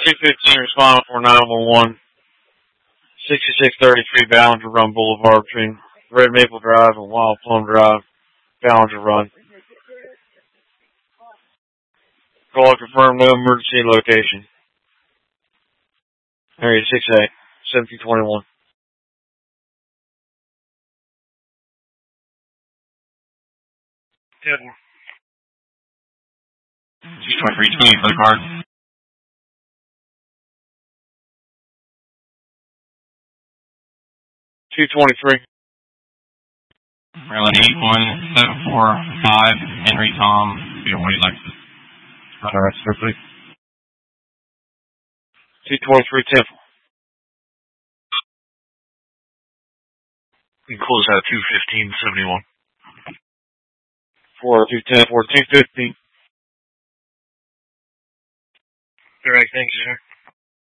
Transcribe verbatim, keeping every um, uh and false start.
two fifteen responding for nine one one. sixty-six thirty-three Ballinger Run Boulevard between Red Maple Drive and Wild Plum Drive, Ballinger Run. Call confirmed, no emergency location. Area six A, seventeen twenty-one. Good. six twenty-three twenty for the card. two twenty-three. Maryland eight one seven four five, Henry Tom, Peter White Lexus. Run the rest of please. two twenty-three Temple. You can close out two fifteen seventy-one. four two ten, four two fifteen. All right, thanks, sir.